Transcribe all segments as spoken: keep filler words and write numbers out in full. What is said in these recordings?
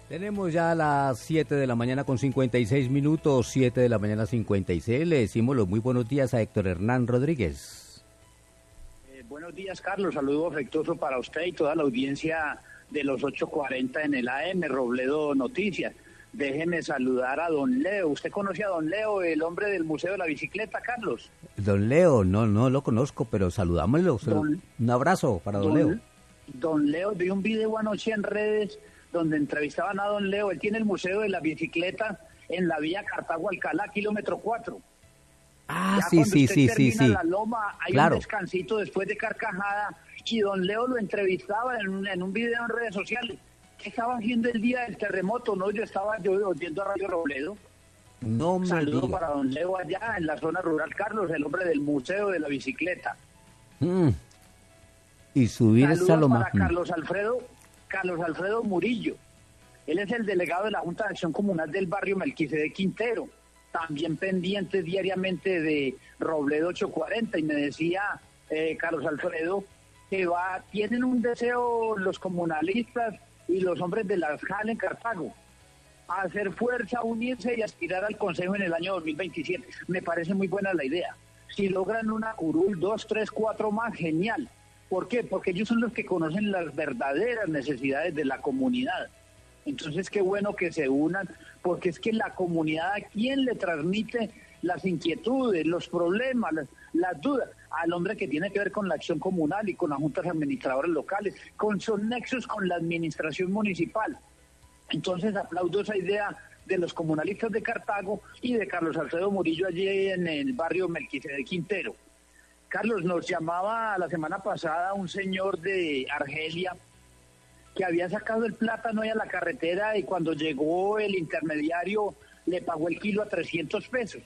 Tenemos ya las siete de la mañana con cincuenta y seis minutos, siete de la mañana cincuenta y seis. Le decimos los muy buenos días a Héctor Hernán Rodríguez. Eh, buenos días, Carlos. Saludo afectuoso para usted y toda la audiencia de los ocho cuarenta en el A M, Robledo Noticias. Déjeme saludar a don Leo. ¿Usted conoce a don Leo, el hombre del Museo de la Bicicleta, Carlos? Don Leo, no, no lo conozco, pero saludámoslo. Don, un abrazo para don, don Leo. Don Leo, vi un video anoche en redes donde entrevistaban a don Leo. Él tiene el Museo de la Bicicleta en la vía Cartago-Alcalá, kilómetro cuatro. Ah, ya sí, sí, sí, sí, sí. La loma, hay claro. un descansito después de Carcajada y don Leo lo entrevistaba en un, en un video en redes sociales. ¿Qué estaba haciendo el día del terremoto? No, yo estaba yo oyendo a Radio Robledo. No me Saludo diga. para don Leo allá en la zona rural, Carlos, el hombre del Museo de la Bicicleta. Mm. Y subir esa loma. Para Carlos Alfredo, Carlos Alfredo Murillo. Él es el delegado de la Junta de Acción Comunal del barrio Melquisedec Quintero, también pendiente diariamente de Robledo ocho cuarenta, y me decía eh, Carlos Alfredo que va, tienen un deseo los comunalistas y los hombres de la S J A L en Cartago, a hacer fuerza, unirse y aspirar al Consejo en el año dos mil veintisiete. Me parece muy buena la idea. Si logran una curul, dos, tres, cuatro más, genial. ¿Por qué? Porque ellos son los que conocen las verdaderas necesidades de la comunidad. Entonces, qué bueno que se unan, porque es que la comunidad, ¿a quién le transmite las inquietudes, los problemas, las, las dudas? Al hombre que tiene que ver con la acción comunal y con las juntas administradoras locales, con sus nexos con la administración municipal. Entonces, aplaudo esa idea de los comunalistas de Cartago y de Carlos Alfredo Murillo allí en el barrio Melquisedec Quintero. Carlos, nos llamaba la semana pasada un señor de Argelia que había sacado el plátano ahí a la carretera y cuando llegó el intermediario le pagó el kilo a trescientos pesos.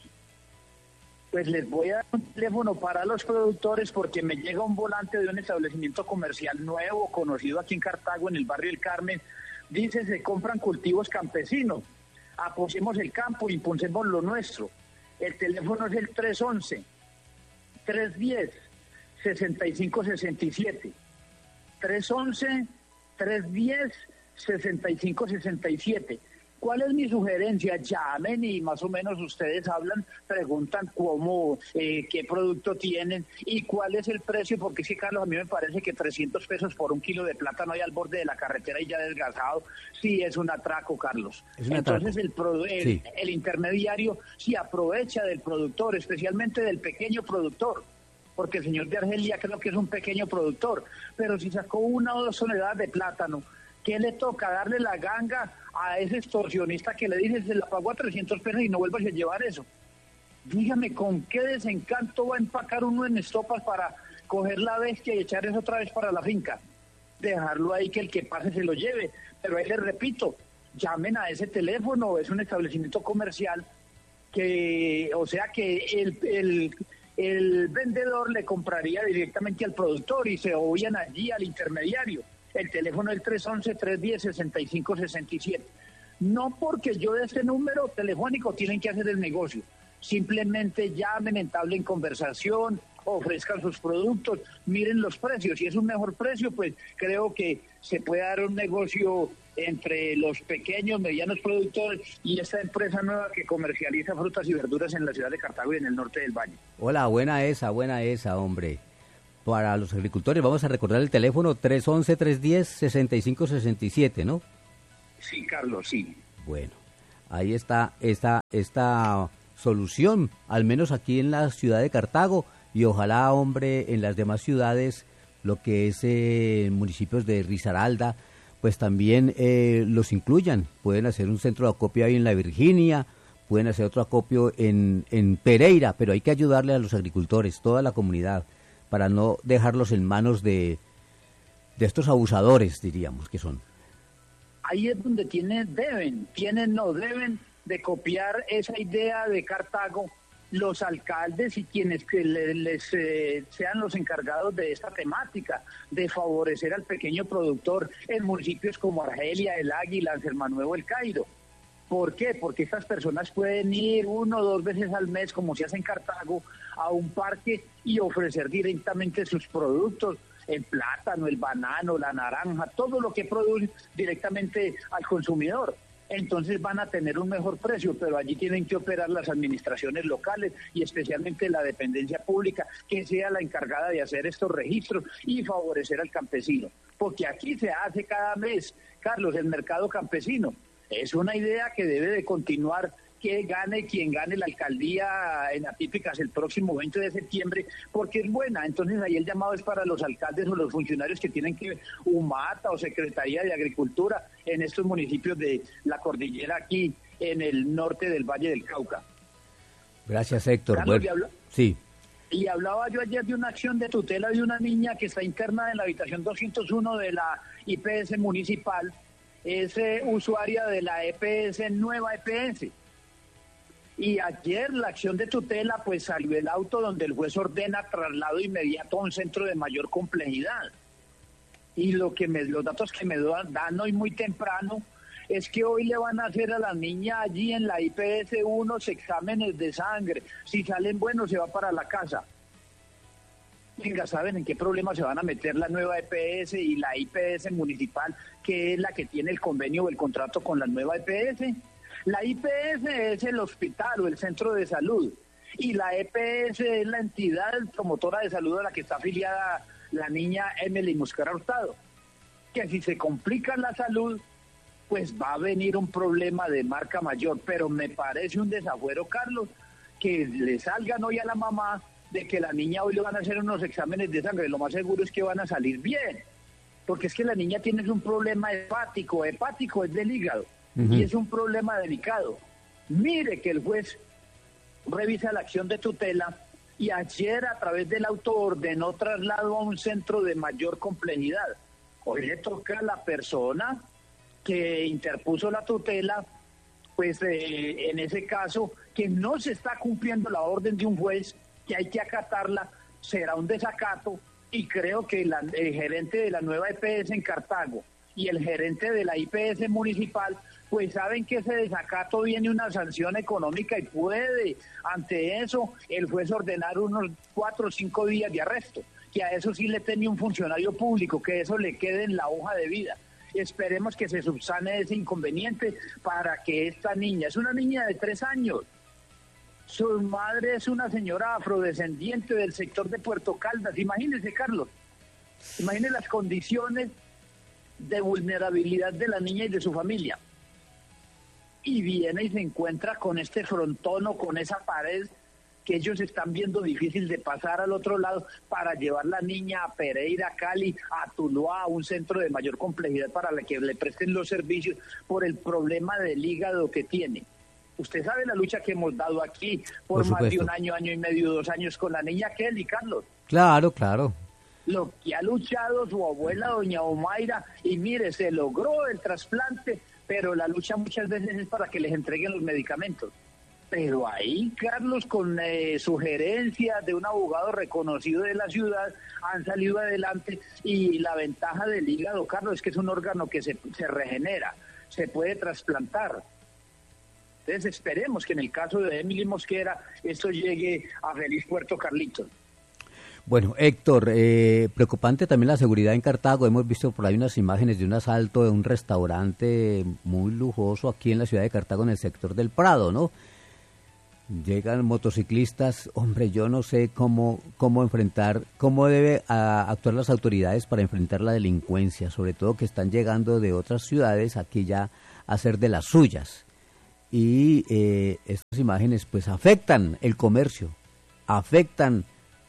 Pues les voy a dar un teléfono para los productores porque me llega un volante de un establecimiento comercial nuevo, conocido aquí en Cartago, en el barrio El Carmen. Dice, se compran cultivos campesinos. Apoyemos el campo, impulsemos lo nuestro. El teléfono es el tres once, tres diez, sesenta y cinco sesenta y siete. tres once, tres diez, sesenta y cinco sesenta y siete. ¿Cuál es mi sugerencia? Llamen y más o menos ustedes hablan, preguntan cómo, eh, qué producto tienen y cuál es el precio, porque es que, Carlos, a mí me parece que trescientos pesos por un kilo de plátano ahí al borde de la carretera y ya desgasado, sí es un atraco, Carlos. Es un Entonces atraco. El, el, sí. el intermediario sí aprovecha del productor, especialmente del pequeño productor, porque el señor de Argelia creo que es un pequeño productor, pero si sacó una o dos toneladas de plátano, ¿qué le toca? Darle la ganga a ese extorsionista que le dice se la pagó a trescientos pesos y no vuelvas a llevar eso. Dígame, ¿con qué desencanto va a empacar uno en estopas para coger la bestia y echar eso otra vez para la finca? Dejarlo ahí que el que pase se lo lleve. Pero ahí les repito, llamen a ese teléfono, es un establecimiento comercial que, o sea que el, el, el vendedor le compraría directamente al productor y se oían allí al intermediario. El teléfono es el tres once, tres diez, sesenta y cinco sesenta y siete. No porque yo de este número telefónico tienen que hacer el negocio. Simplemente llamen, entablen conversación, ofrezcan sus productos, miren los precios. Si es un mejor precio, pues creo que se puede dar un negocio entre los pequeños, medianos productores y esta empresa nueva que comercializa frutas y verduras en la ciudad de Cartago y en el norte del Valle. Hola, buena esa, buena esa, hombre. Para los agricultores vamos a recordar el teléfono tres once, tres diez, sesenta y cinco sesenta y siete, ¿no? Sí, Carlos, sí. Bueno, ahí está esta, esta solución, al menos aquí en la ciudad de Cartago, y ojalá, hombre, en las demás ciudades, lo que es eh, municipios de Risaralda, pues también eh, los incluyan. Pueden hacer un centro de acopio ahí en la Virginia, pueden hacer otro acopio en, en Pereira, pero hay que ayudarle a los agricultores, toda la comunidad, para no dejarlos en manos de, de estos abusadores, diríamos, que son. Ahí es donde tienen, deben, tienen, no deben de copiar esa idea de Cartago los alcaldes y quienes que les, les eh, sean los encargados de esta temática, de favorecer al pequeño productor en municipios como Argelia, El Águila, San Manuel, El Cairo. ¿Por qué? Porque estas personas pueden ir uno o dos veces al mes, como se hace en Cartago, a un parque y ofrecer directamente sus productos el plátano, el banano, la naranja, todo lo que produce directamente al consumidor. Entonces van a tener un mejor precio, pero allí tienen que operar las administraciones locales y especialmente la dependencia pública, que sea la encargada de hacer estos registros y favorecer al campesino. Porque aquí se hace cada mes, Carlos, el mercado campesino. Es una idea que debe de continuar, que gane quien gane la alcaldía en Atípicas el próximo veinte de septiembre, porque es buena. Entonces ahí el llamado es para los alcaldes o los funcionarios que tienen que, UMATA o Secretaría de Agricultura, en estos municipios de la cordillera aquí en el norte del Valle del Cauca. Gracias, Héctor. Carlos, Bueno, y, habla, sí. y hablaba yo ayer de una acción de tutela de una niña que está internada en la habitación doscientos uno de la I P S municipal. Es eh, usuaria de la E P S, nueva E P S. Y ayer la acción de tutela, pues salió el auto donde el juez ordena traslado inmediato a un centro de mayor complejidad. Y lo que me, los datos que me dan hoy muy temprano es que hoy le van a hacer a la niña allí en la I P S unos exámenes de sangre. Si salen buenos, se va para la casa. Venga, ¿saben en qué problema se van a meter la nueva E P S y la I P S municipal, que es la que tiene el convenio o el contrato con la nueva E P S? La I P S es el hospital o el centro de salud y la E P S es la entidad promotora de salud a la que está afiliada la niña Emily Mosquera Hurtado. Que si se complica la salud, pues va a venir un problema de marca mayor, pero me parece un desafuero, Carlos, que le salgan hoy a la mamá de que la niña hoy le van a hacer unos exámenes de sangre. Lo más seguro es que van a salir bien, porque es que la niña tiene un problema hepático, hepático es del hígado. Uh-huh. Y es un problema delicado. Mire que el juez revisa la acción de tutela y ayer a través del auto ordenó traslado a un centro de mayor complejidad. Hoy le toca a la persona que interpuso la tutela, pues eh, en ese caso, que no se está cumpliendo la orden de un juez, que hay que acatarla, será un desacato, y creo que la, el gerente de la nueva E P S en Cartago y el gerente de la I P S municipal, pues saben que ese desacato viene una sanción económica y puede, ante eso, el juez ordenar unos cuatro o cinco días de arresto, que a eso sí le tenía un funcionario público, que eso le quede en la hoja de vida. Esperemos que se subsane ese inconveniente para que esta niña, es una niña de tres años, su madre es una señora afrodescendiente del sector de Puerto Caldas. Imagínese, Carlos, imagínese las condiciones de vulnerabilidad de la niña y de su familia. Y viene y se encuentra con este frontón o con esa pared que ellos están viendo difícil de pasar al otro lado para llevar la niña a Pereira, a Cali, a Tuluá, a un centro de mayor complejidad para la que le presten los servicios por el problema del hígado que tiene. Usted sabe la lucha que hemos dado aquí por, por más de un año, año y medio, dos años con la niña Kelly, Carlos. Claro, claro. Lo que ha luchado su abuela, doña Omaira, y mire, se logró el trasplante, pero la lucha muchas veces es para que les entreguen los medicamentos. Pero ahí, Carlos, con eh, sugerencias de un abogado reconocido de la ciudad, han salido adelante, y la ventaja del hígado, Carlos, es que es un órgano que se, se regenera, se puede trasplantar. Entonces esperemos que en el caso de Emily Mosquera esto llegue a feliz puerto, Carlitos. Bueno, Héctor, eh, preocupante también la seguridad en Cartago. Hemos visto por ahí unas imágenes de un asalto de un restaurante muy lujoso aquí en la ciudad de Cartago, en el sector del Prado, ¿no? Llegan motociclistas. Hombre, yo no sé cómo cómo enfrentar, cómo debe a, actuar las autoridades para enfrentar la delincuencia, sobre todo que están llegando de otras ciudades aquí ya a hacer de las suyas. Y eh, estas imágenes pues afectan el comercio, afectan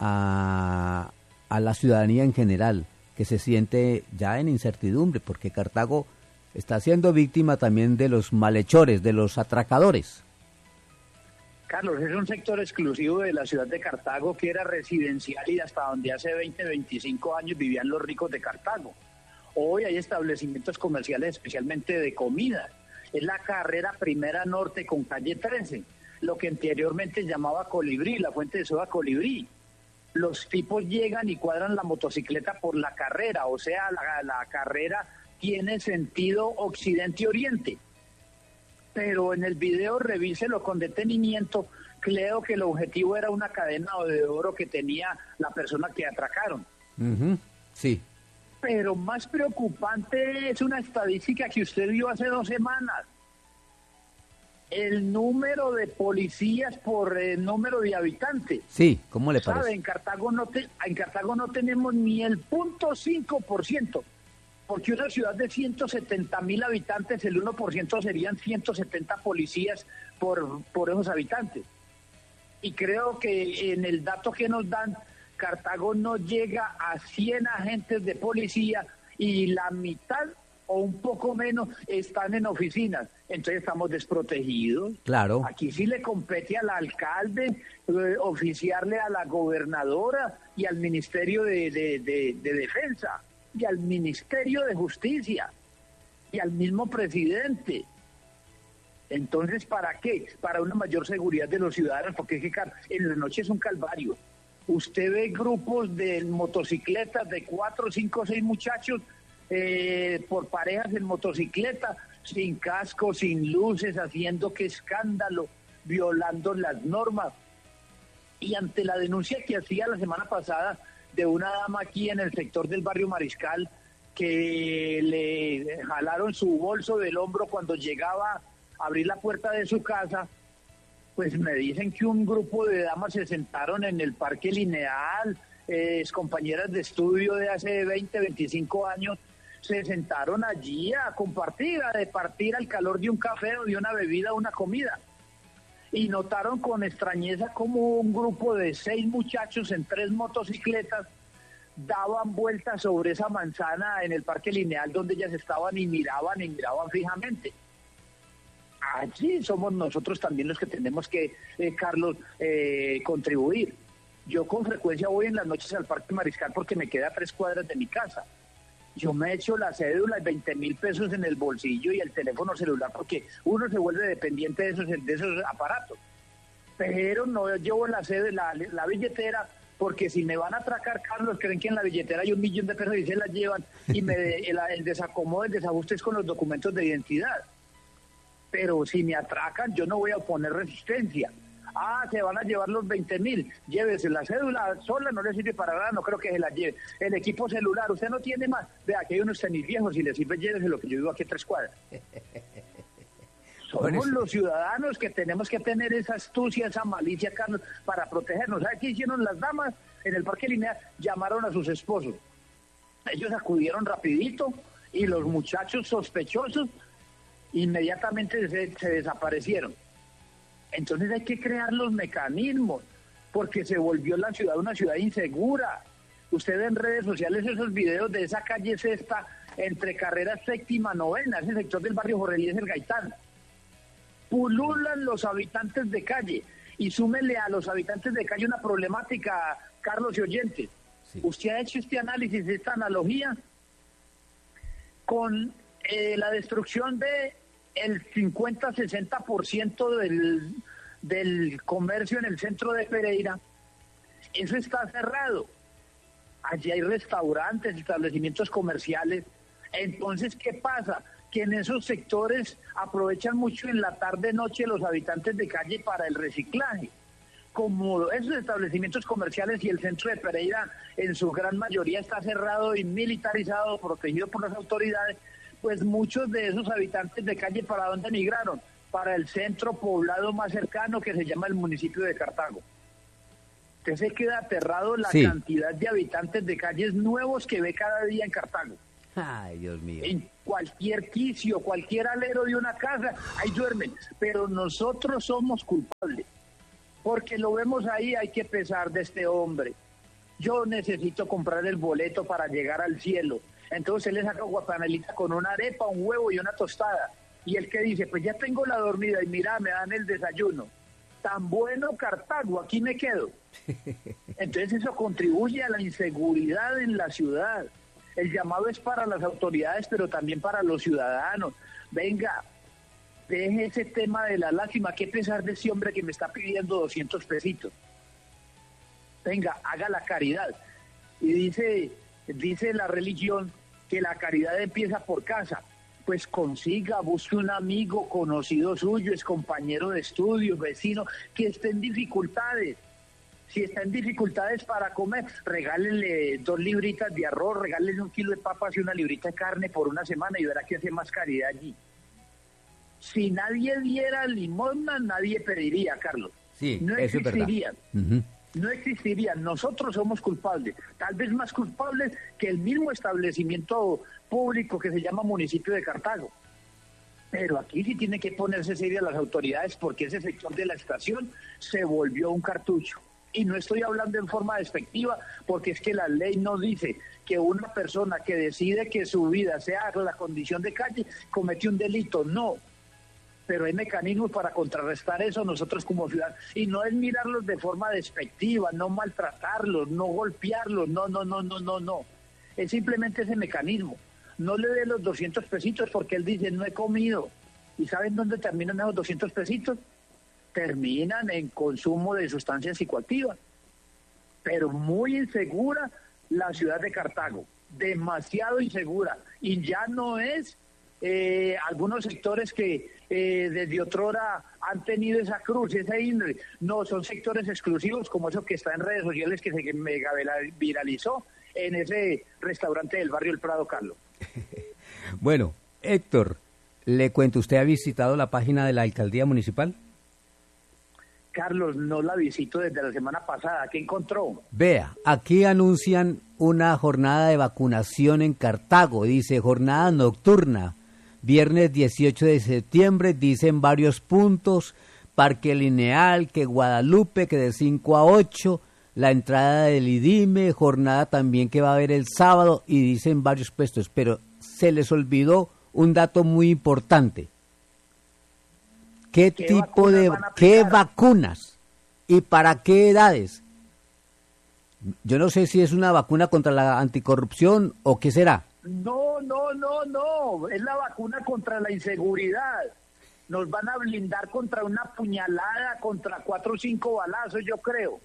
a, a la ciudadanía en general, que se siente ya en incertidumbre, porque Cartago está siendo víctima también de los malhechores, de los atracadores. Carlos, es un sector exclusivo de la ciudad de Cartago que era residencial y hasta donde hace veinte, veinticinco años vivían los ricos de Cartago. Hoy hay establecimientos comerciales especialmente de comida. Es la carrera Primera Norte con calle trece, lo que anteriormente llamaba Colibrí, la fuente de soda Colibrí. Los tipos llegan y cuadran la motocicleta por la carrera, o sea, la, la carrera tiene sentido occidente-oriente. Pero en el video, revíselo con detenimiento, creo que el objetivo era una cadena de oro que tenía la persona que atracaron. Uh-huh. Sí. Pero más preocupante es una estadística que usted vio hace dos semanas. El número de policías por el número de habitantes. Sí, ¿cómo le ¿Sabe? parece? En Cartago no te, en Cartago no tenemos ni el punto cinco por ciento, porque una ciudad de ciento setenta mil habitantes, el uno por ciento serían ciento setenta policías por, por esos habitantes. Y creo que en el dato que nos dan, Cartago no llega a cien agentes de policía y la mitad o un poco menos están en oficinas. Entonces estamos desprotegidos. Claro. Aquí sí le compete al alcalde eh, oficiarle a la gobernadora y al Ministerio de, de, de, de Defensa y al Ministerio de Justicia y al mismo presidente. Entonces, ¿para qué? Para una mayor seguridad de los ciudadanos, porque es que en la noche es un calvario. Usted ve grupos de motocicletas de cuatro, cinco, seis muchachos eh, por parejas en motocicleta, sin casco, sin luces, haciendo que escándalo, violando las normas. Y ante la denuncia que hacía la semana pasada de una dama aquí en el sector del barrio Mariscal, que le jalaron su bolso del hombro cuando llegaba a abrir la puerta de su casa, pues me dicen que un grupo de damas se sentaron en el Parque Lineal, eh, compañeras de estudio de hace veinte, veinticinco años, se sentaron allí a compartir, a departir al calor de un café o de una bebida, una comida. Y notaron con extrañeza como un grupo de seis muchachos en tres motocicletas daban vueltas sobre esa manzana en el Parque Lineal donde ellas estaban y miraban y miraban fijamente. Allí somos nosotros también los que tenemos que, eh, Carlos, eh, contribuir. Yo con frecuencia voy en las noches al Parque Mariscal porque me queda a tres cuadras de mi casa. Yo me echo la cédula y veinte mil pesos en el bolsillo y el teléfono celular porque uno se vuelve dependiente de esos, de esos aparatos. Pero no llevo la, cédula, la, la billetera porque si me van a atracar, Carlos, creen que en la billetera hay un millón de pesos y se la llevan y me el, el desacomodo, el desajuste es con los documentos de identidad. Pero si me atracan, yo no voy a oponer resistencia. Ah, se van a llevar los veinte mil, llévese la cédula sola, no le sirve para nada, no creo que se la lleve. El equipo celular, usted no tiene más. Vea, aquí hay unos tenis viejos, si le sirve, llévese lo que yo vivo aquí a tres cuadras. Somos los ciudadanos que tenemos que tener esa astucia, esa malicia, Carlos, para protegernos. ¿Sabe qué hicieron las damas en el Parque Lineal? Llamaron a sus esposos. Ellos acudieron rapidito y los muchachos sospechosos inmediatamente se, se desaparecieron. Entonces hay que crear los mecanismos, porque se volvió la ciudad una ciudad insegura. Usted ve en redes sociales esos videos de esa calle Sexta, entre carreras séptima, novena, ese sector del barrio Jorge Eliezer Gaitán. Pululan los habitantes de calle, y súmele a los habitantes de calle una problemática, Carlos y oyentes. Sí. ¿Usted ha hecho este análisis, esta analogía con eh, la destrucción de el cincuenta a sesenta por ciento del, del comercio en el centro de Pereira? Eso está cerrado. Allí hay restaurantes, establecimientos comerciales. Entonces, ¿qué pasa? Que en esos sectores aprovechan mucho en la tarde-noche los habitantes de calle para el reciclaje. Como esos establecimientos comerciales y el centro de Pereira en su gran mayoría está cerrado y militarizado, protegido por las autoridades, pues muchos de esos habitantes de calle, ¿para dónde migraron? Para el centro poblado más cercano, que se llama el municipio de Cartago. Usted se queda aterrado la sí. cantidad de habitantes de calles nuevos que ve cada día en Cartago. Ay, Dios mío. En cualquier quicio, cualquier alero de una casa, ahí duermen. Pero nosotros somos culpables, porque lo vemos ahí, hay que pesar de este hombre. Yo necesito comprar el boleto para llegar al cielo. Entonces él le saca guapanelita con una arepa, un huevo y una tostada. Y el que dice, pues ya tengo la dormida y mira, me dan el desayuno. Tan bueno Cartago, aquí me quedo. Entonces eso contribuye a la inseguridad en la ciudad. El llamado es para las autoridades, pero también para los ciudadanos. Venga, deje ese tema de la lástima. Qué pesar de ese hombre que me está pidiendo doscientos pesitos. Venga, haga la caridad. Y dice... Dice la religión que la caridad empieza por casa. Pues consiga, busque un amigo conocido suyo, es compañero de estudio, vecino, que esté en dificultades. Si está en dificultades para comer, regálenle dos libritas de arroz, regálenle un kilo de papas y una librita de carne por una semana y verá que hace más caridad allí. Si nadie diera limosna, nadie pediría, Carlos. Sí, no eso existirían. Es verdad. Uh-huh. No existirían. Nosotros somos culpables, tal vez más culpables que el mismo establecimiento público que se llama municipio de Cartago. Pero aquí sí tiene que ponerse serias las autoridades porque ese sector de la estación se volvió un cartucho. Y no estoy hablando en forma despectiva porque es que la ley no dice que una persona que decide que su vida sea la condición de calle cometió un delito, no. Pero hay mecanismos para contrarrestar eso nosotros como ciudadanos. Y no es mirarlos de forma despectiva, no maltratarlos, no golpearlos, no, no, no, no, no, no. Es simplemente ese mecanismo. No le dé los doscientos pesitos porque él dice, no he comido. ¿Y saben dónde terminan esos doscientos pesitos? Terminan en consumo de sustancias psicoactivas. Pero muy insegura la ciudad de Cartago. Demasiado insegura. Y ya no es... Eh, algunos sectores que eh, desde otrora han tenido esa cruz, esa índole. No, son sectores exclusivos como eso que está en redes sociales que se mega viralizó en ese restaurante del barrio El Prado, Carlos. Bueno, Héctor, le cuento, ¿usted ha visitado la página de la alcaldía municipal? Carlos, no la visito desde la semana pasada. ¿Qué encontró? Vea, aquí anuncian una jornada de vacunación en Cartago, dice jornada nocturna. Viernes dieciocho de septiembre, dicen varios puntos, Parque Lineal, que Guadalupe, que de cinco a ocho, la entrada del IDIME, jornada también que va a haber el sábado, y dicen varios puestos, pero se les olvidó un dato muy importante. ¿Qué, ¿Qué tipo de, qué vacunas y para qué edades? Yo no sé si es una vacuna contra la anticorrupción o qué será. No, no, no, no, es la vacuna contra la inseguridad. Nos van a blindar contra una puñalada, contra cuatro o cinco balazos, yo creo.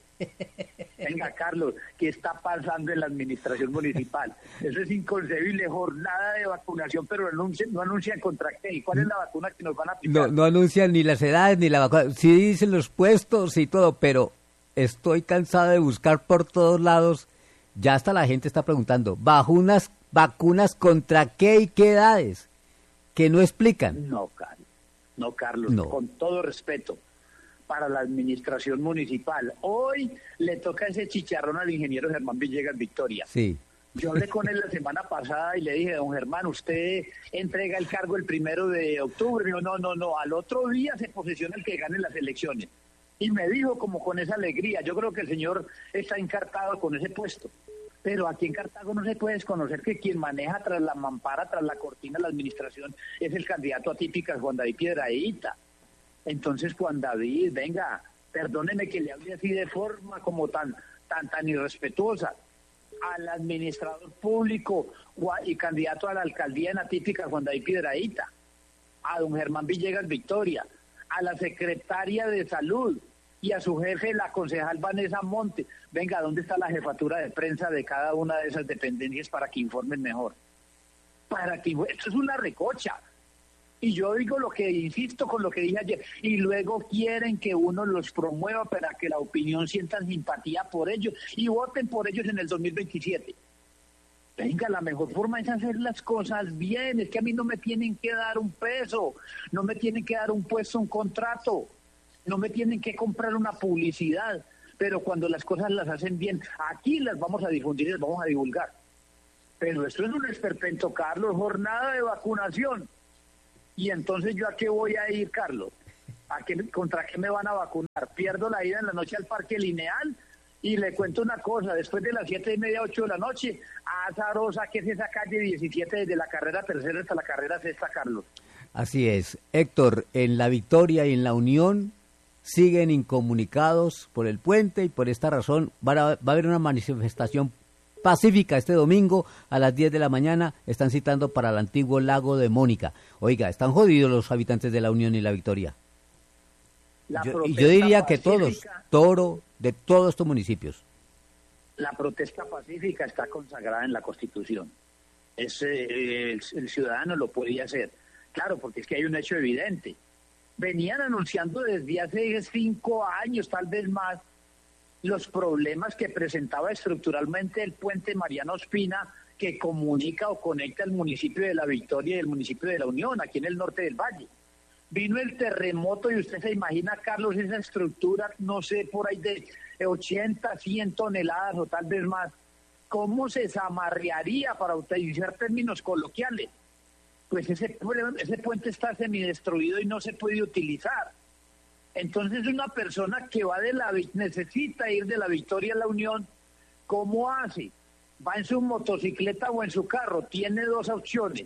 Venga, Carlos, ¿qué está pasando en la administración municipal? Eso es inconcebible, jornada de vacunación, pero no anuncian, no anuncian contra qué. ¿Cuál es la vacuna que nos van a aplicar? No, no anuncian ni las edades ni la vacuna. Sí dicen los puestos y todo, pero estoy cansado de buscar por todos lados. Ya hasta la gente está preguntando, vacunas, vacunas contra qué y qué edades, que no explican. No, Carlos, no, Carlos, no. Con todo respeto para la administración municipal. Hoy le toca ese chicharrón al ingeniero Germán Villegas Victoria. Sí. Yo hablé con él la semana pasada y le dije, don Germán, usted entrega el cargo el primero de octubre. Me dijo, no, no, no, al otro día se posesiona el que gane las elecciones. Y me dijo como con esa alegría, yo creo que el señor está encartado con ese puesto. Pero aquí en Cartago no se puede desconocer que quien maneja tras la mampara, tras la cortina de la administración, es el candidato a típicas Juan David Piedradita. Entonces, Juan David, venga, perdóneme que le hable así de forma como tan, tan, tan irrespetuosa al administrador público y candidato a la alcaldía en la típica Juan David Piedradita, a don Germán Villegas Victoria, a la secretaria de Salud y a su jefe, la concejal Vanessa Monte. Venga, ¿dónde está la jefatura de prensa de cada una de esas dependencias para que informen mejor? Para que esto es una recocha. Y yo digo lo que insisto con lo que dije ayer, y luego quieren que uno los promueva para que la opinión sienta simpatía por ellos y voten por ellos en el dos mil veintisiete. Venga, la mejor forma es hacer las cosas bien, es que a mí no me tienen que dar un peso, no me tienen que dar un puesto, un contrato, no me tienen que comprar una publicidad, pero cuando las cosas las hacen bien, aquí las vamos a difundir y las vamos a divulgar. Pero esto es un esperpento, Carlos, jornada de vacunación. Y entonces, ¿yo a qué voy a ir, Carlos? ¿A qué, ¿Contra qué me van a vacunar? Pierdo la ida en la noche al Parque Lineal y le cuento una cosa, después de las siete y media, ocho de la noche, a Azarosa, que es esa calle diecisiete desde la carrera tercera hasta la carrera sexta, Carlos. Así es. Héctor, en La Victoria y en La Unión siguen incomunicados por el puente y por esta razón va a, va a haber una manifestación pacífica este domingo a las diez de la mañana. Están citando para el antiguo lago de Mónica. Oiga, están jodidos los habitantes de La Unión y La Victoria. La yo, yo diría que todos, Toro, de todos estos municipios. La protesta pacífica está consagrada en la Constitución. Es, eh, el, el ciudadano lo podía hacer. Claro, porque es que hay un hecho evidente. Venían anunciando desde hace cinco años, tal vez más, los problemas que presentaba estructuralmente el puente Mariano Ospina, que comunica o conecta el municipio de La Victoria y el municipio de La Unión, aquí en el norte del Valle. Vino el terremoto y usted se imagina, Carlos, esa estructura, no sé, por ahí de ochenta, cien toneladas o tal vez más. ¿Cómo se zamarrearía, para utilizar términos coloquiales? Pues ese, ese puente está semidestruido y no se puede utilizar. Entonces una persona que va de la necesita ir de La Victoria a La Unión, ¿cómo hace? Va en su motocicleta o en su carro, tiene dos opciones.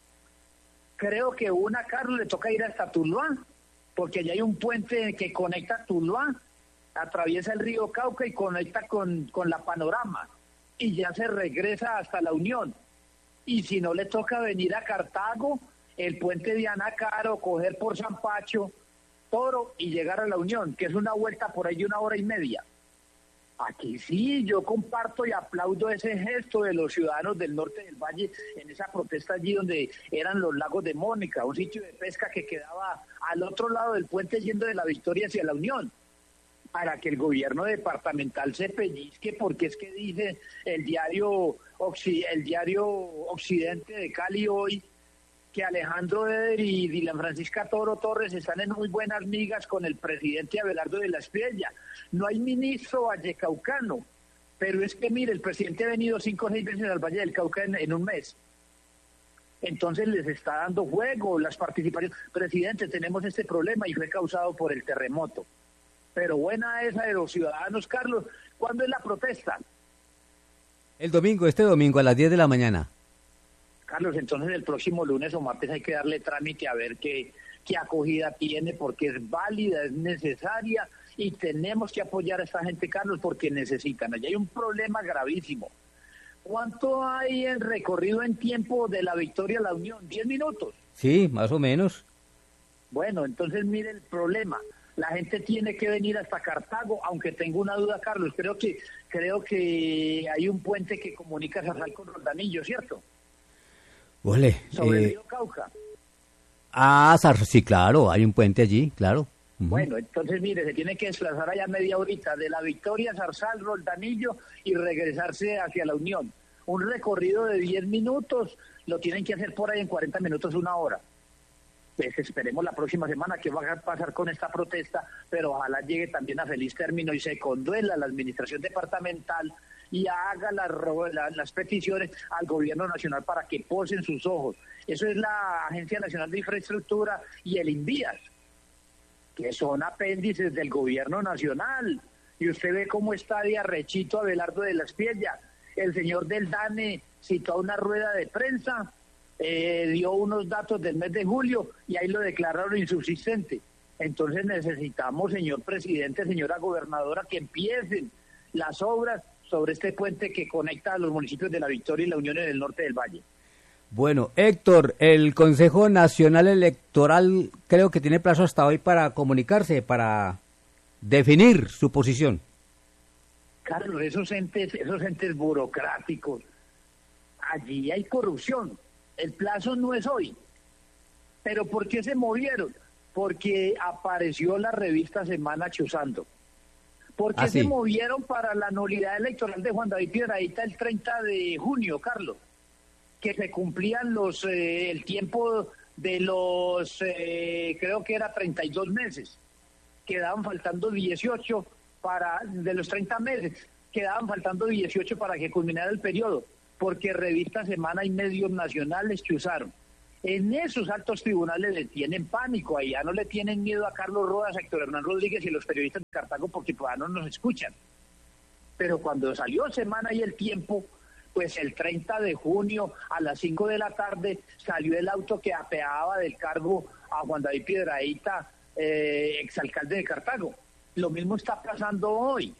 Creo que una, Carlos, le toca ir hasta Tuluá, porque allá hay un puente que conecta Tuluá, atraviesa el río Cauca y conecta con, con la Panorama, y ya se regresa hasta La Unión. Y si no, le toca venir a Cartago, el puente de Anacaro, coger por San Pacho, Toro y llegar a La Unión, que es una vuelta por ahí de una hora y media. Aquí sí, yo comparto y aplaudo ese gesto de los ciudadanos del norte del Valle en esa protesta allí donde eran los lagos de Mónica, un sitio de pesca que quedaba al otro lado del puente yendo de La Victoria hacia La Unión, para que el gobierno departamental se pellizque, porque es que dice el diario, el diario Occidente de Cali hoy, que Alejandro Eder y Dilan Francisca Toro Torres están en muy buenas migas con el presidente Abelardo de la Espriella. No hay ministro vallecaucano, pero es que, mire, el presidente ha venido cinco o seis veces al Valle del Cauca en, en un mes. Entonces les está dando juego las participaciones. Presidente, tenemos este problema y fue causado por el terremoto. Pero buena esa de los ciudadanos, Carlos. ¿Cuándo es la protesta? El domingo, este domingo a las diez de la mañana. Carlos, entonces el próximo lunes o martes hay que darle trámite a ver qué, qué acogida tiene, porque es válida, es necesaria y tenemos que apoyar a esta gente, Carlos, porque necesitan. Allá hay un problema gravísimo. ¿Cuánto hay en recorrido en tiempo de La Victoria a La Unión? ¿Diez minutos? Sí, más o menos. Bueno, entonces mire el problema. La gente tiene que venir hasta Cartago, aunque tengo una duda, Carlos. Creo que creo que hay un puente que comunica Zarzal con Roldanillo, ¿cierto? Ole, Sobre eh, el río Cauca. Ah, Zar- sí, claro, hay un puente allí, claro. Ujú. Bueno, entonces mire, se tiene que desplazar allá media horita de La Victoria, Zarzal, Roldanillo y regresarse hacia La Unión. Un recorrido de diez minutos lo tienen que hacer por ahí en cuarenta minutos, una hora. Pues esperemos la próxima semana qué va a pasar con esta protesta, pero ojalá llegue también a feliz término y se conduela la administración departamental y haga las, la, las peticiones al gobierno nacional para que posen sus ojos. Eso es la Agencia Nacional de Infraestructura y el INVIAS, que son apéndices del gobierno nacional. Y usted ve cómo está de arrechito Abelardo de la Espriella. El señor del DANE citó una rueda de prensa, eh, dio unos datos del mes de julio y ahí lo declararon insubsistente. Entonces necesitamos, señor presidente, señora gobernadora, que empiecen las obras sobre este puente que conecta a los municipios de La Victoria y La Unión en el norte del Valle. Bueno, Héctor, el Consejo Nacional Electoral creo que tiene plazo hasta hoy para comunicarse, para definir su posición. Carlos, esos entes, esos entes burocráticos, allí hay corrupción. El plazo no es hoy. ¿Pero por qué se movieron? Porque apareció la revista Semana chuzando. ¿Por qué Ah, sí. se movieron para la nulidad electoral de Juan David Piedrahita el treinta de junio, Carlos? Que se cumplían los eh, el tiempo de los, eh, creo que era treinta y dos meses. Quedaban faltando dieciocho para, de los treinta meses, quedaban faltando dieciocho para que culminara el periodo, porque revista Semana y medios nacionales chuzaron. En esos altos tribunales le tienen pánico, allá no le tienen miedo a Carlos Rodas, a Héctor Hernán Rodríguez y los periodistas de Cartago porque todavía no nos escuchan. Pero cuando salió Semana y El Tiempo, pues el treinta de junio a las cinco de la tarde salió el auto que apeaba del cargo a Juan David Piedrahita, eh, exalcalde de Cartago. Lo mismo está pasando hoy.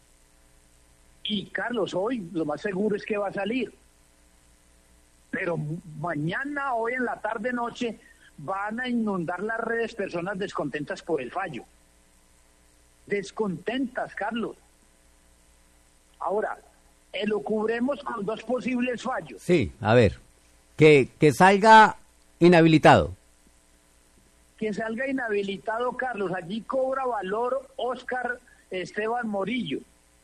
Y Carlos, hoy lo más seguro es que va a salir. Pero mañana, hoy en la tarde-noche, van a inundar las redes personas descontentas por el fallo. Descontentas, Carlos. Ahora, eh, lo cubremos con dos posibles fallos. Sí, a ver, que, que salga inhabilitado. Que salga inhabilitado, Carlos. Allí cobra valor Óscar Esteban Morillo,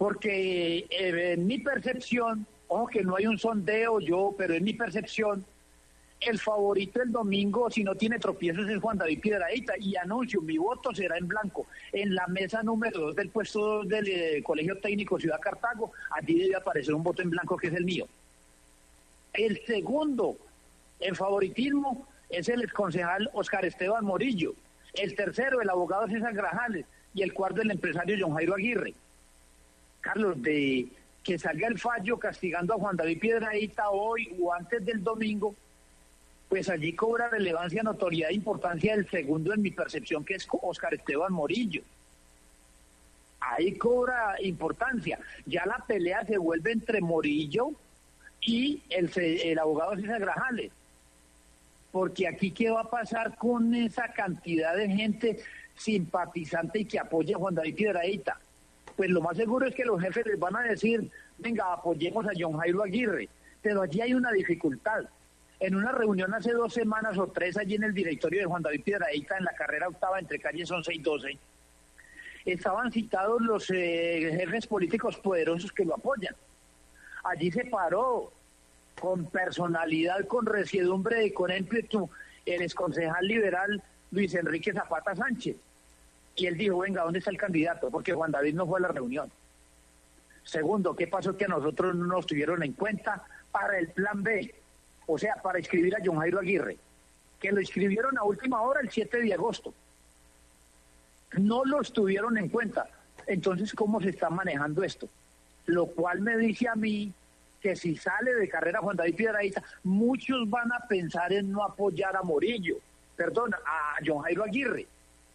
porque eh, en mi percepción, ojo que no hay un sondeo yo, pero en mi percepción, el favorito el domingo, si no tiene tropiezos, es Juan David Piedrahita, y anuncio, mi voto será en blanco. En la mesa número dos del puesto dos del eh, Colegio Técnico Ciudad Cartago, allí debe aparecer un voto en blanco que es el mío. El segundo en favoritismo es el exconcejal Oscar Esteban Morillo. El tercero, el abogado César Grajales. Y el cuarto, el empresario John Jairo Aguirre. Carlos, de que salga el fallo castigando a Juan David Piedrahita hoy o antes del domingo, pues allí cobra relevancia, notoriedad e importancia el segundo en mi percepción, que es Oscar Esteban Morillo. Ahí cobra importancia. Ya la pelea se vuelve entre Morillo y el, el abogado César Grajales. Porque aquí, ¿qué va a pasar con esa cantidad de gente simpatizante y que apoya a Juan David Piedrahita? Pues lo más seguro es que los jefes les van a decir, venga, apoyemos a John Jairo Aguirre. Pero allí hay una dificultad. En una reunión hace dos semanas o tres allí en el directorio de Juan David Piedrahita, en la carrera octava entre calles once y doce, estaban citados los eh, jefes políticos poderosos que lo apoyan. Allí se paró con personalidad, con resiedumbre y con ímpetu el exconcejal liberal Luis Enrique Zapata Sánchez. Y él dijo, venga, ¿dónde está el candidato? Porque Juan David no fue a la reunión. Segundo, ¿qué pasó? Que a nosotros no nos tuvieron en cuenta para el plan B, o sea, para inscribir a John Jairo Aguirre, que lo inscribieron a última hora el siete de agosto. No los tuvieron en cuenta. Entonces, ¿cómo se está manejando esto? Lo cual me dice a mí que si sale de carrera Juan David Piedrahita, muchos van a pensar en no apoyar a Morillo, perdón, a John Jairo Aguirre.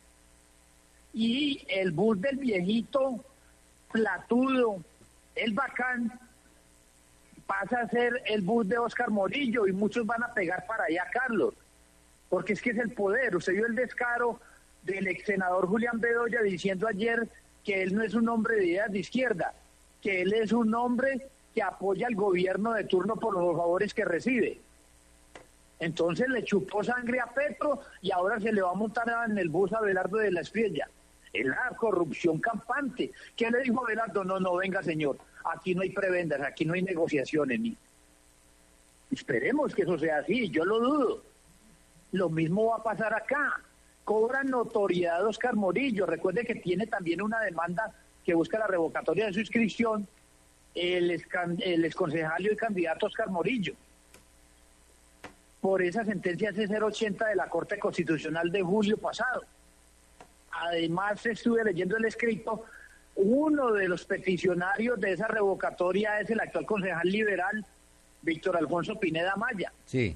Y el bus del viejito platudo, el bacán, pasa a ser el bus de Oscar Morillo y muchos van a pegar para allá, Carlos, porque es que es el poder. Usted vio el descaro del ex senador Julián Bedoya diciendo ayer que él no es un hombre de ideas de izquierda, que él es un hombre que apoya al gobierno de turno por los favores que recibe. Entonces le chupó sangre a Petro y ahora se le va a montar en el bus a Abelardo de la Espriella. Es la corrupción campante. ¿Qué le dijo Abelardo? No, no, venga señor, aquí no hay prebendas, aquí no hay negociaciones. Ni... Esperemos que eso sea así, yo lo dudo. Lo mismo va a pasar acá. Cobra notoriedad Oscar Morillo. Recuerde que tiene también una demanda que busca la revocatoria de su inscripción, el, excan, el exconcejal y candidato Oscar Morillo, por esa sentencia C cero ochenta de la Corte Constitucional de julio pasado. Además, estuve leyendo el escrito, uno de los peticionarios de esa revocatoria es el actual concejal liberal, Víctor Alfonso Pineda Maya. Sí.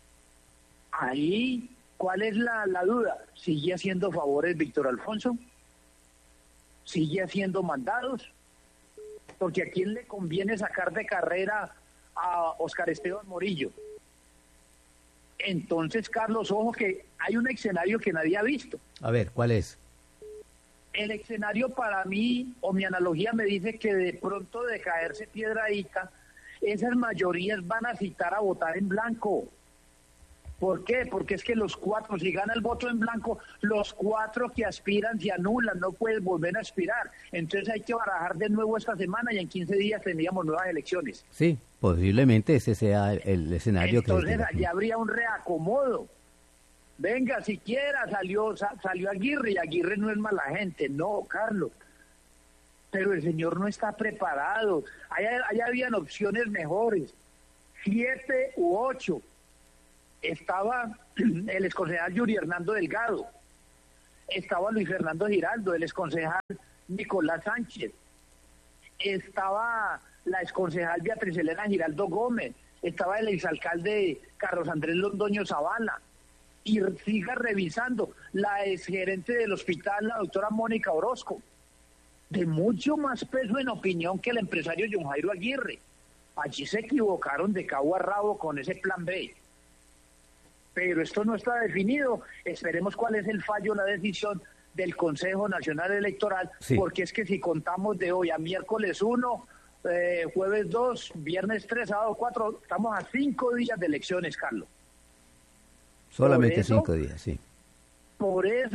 Ahí, ¿cuál es la, la duda? ¿Sigue haciendo favores Víctor Alfonso? ¿Sigue haciendo mandados? Porque ¿a quién le conviene sacar de carrera a Oscar Esteban Morillo? Entonces, Carlos, ojo que hay un escenario que nadie ha visto. A ver, ¿cuál es? El escenario para mí, o mi analogía me dice que de pronto de caerse Piedrahita, esas mayorías van a citar a votar en blanco. ¿Por qué? Porque es que los cuatro, si gana el voto en blanco, los cuatro que aspiran se anulan, no pueden volver a aspirar. Entonces hay que barajar de nuevo esta semana y en quince días tendríamos nuevas elecciones. Sí, posiblemente ese sea el, el escenario. Entonces, que... Entonces allí habría un reacomodo. Venga, siquiera salió, salió Aguirre, y Aguirre no es mala gente, no, Carlos. Pero el señor no está preparado. Allá, allá habían opciones mejores, siete u ocho. Estaba el exconcejal Yuri Hernando Delgado, estaba Luis Fernando Giraldo, el exconcejal Nicolás Sánchez, estaba la exconcejal Beatriz Elena Giraldo Gómez, estaba el exalcalde Carlos Andrés Londoño Zavala, y siga revisando la exgerente del hospital, la doctora Mónica Orozco, de mucho más peso en opinión que el empresario John Jairo Aguirre. Allí se equivocaron de cabo a rabo con ese plan B. Pero esto no está definido. Esperemos cuál es el fallo, la decisión del Consejo Nacional Electoral, sí. Porque es que si contamos de hoy a miércoles uno, eh, jueves dos, viernes tres, sábado cuatro, estamos a cinco días de elecciones, Carlos. Solamente eso, cinco días, sí. Por eso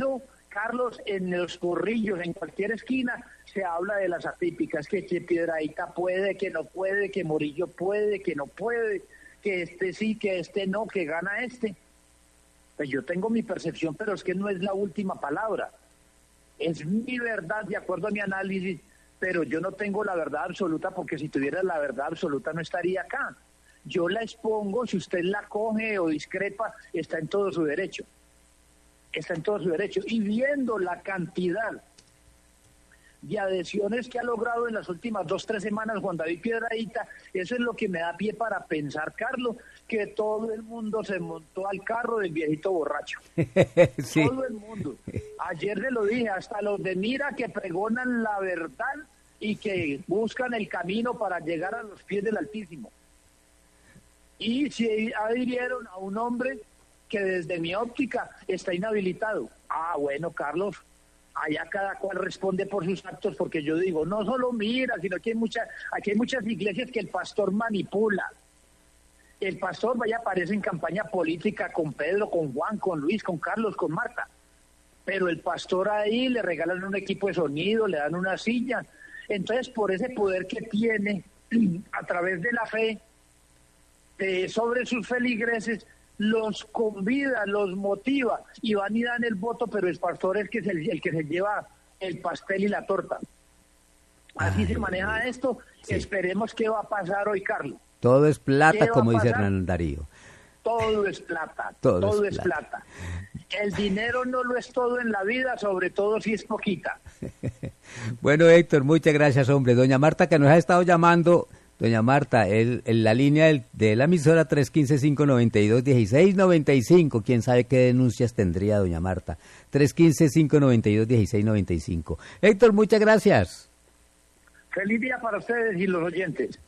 Carlos, en los corrillos, en cualquier esquina, se habla de las atípicas, que, que Piedradita puede, que no puede, que Murillo puede, que no puede, que este sí, que este no, que gana este. Pues yo tengo mi percepción, pero es que no es la última palabra. Es mi verdad, de acuerdo a mi análisis, pero yo no tengo la verdad absoluta, porque si tuviera la verdad absoluta no estaría acá. Yo la expongo, si usted la coge o discrepa, está en todo su derecho. Está en todo su derecho. Y viendo la cantidad de adhesiones que ha logrado en las últimas dos, tres semanas Juan David Piedradita, eso es lo que me da pie para pensar, Carlos, que todo el mundo se montó al carro del viejito borracho. Sí. Todo el mundo. Ayer le lo dije, hasta los de Mira, que pregonan la verdad y que buscan el camino para llegar a los pies del Altísimo. Y si adhirieron a un hombre que desde mi óptica está inhabilitado. Ah, bueno, Carlos, allá cada cual responde por sus actos, porque yo digo, no solo Mira, sino que hay muchas, aquí hay muchas iglesias que el pastor manipula. El pastor, vaya, aparece en campaña política con Pedro, con Juan, con Luis, con Carlos, con Marta. Pero el pastor ahí le regalan un equipo de sonido, le dan una silla. Entonces, por ese poder que tiene a través de la fe eh, sobre sus feligreses, los convida, los motiva y van y dan el voto, pero el pastor es el que se, el que se lleva el pastel y la torta. Así Ay, se maneja esto. Sí. Esperemos qué va a pasar hoy, Carlos. Todo es plata, como dice Hernán Darío. Todo es plata, todo, todo es, es plata. plata. El dinero no lo es todo en la vida, sobre todo si es poquita. Bueno, Héctor, muchas gracias, hombre. Doña Marta, que nos ha estado llamando. Doña Marta, el, el, la línea del, de la emisora tres uno cinco, cinco nueve dos, uno seis nueve cinco. ¿Quién sabe qué denuncias tendría doña Marta? tres uno cinco, cinco nueve dos, uno seis nueve cinco. Héctor, muchas gracias. Feliz día para ustedes y los oyentes.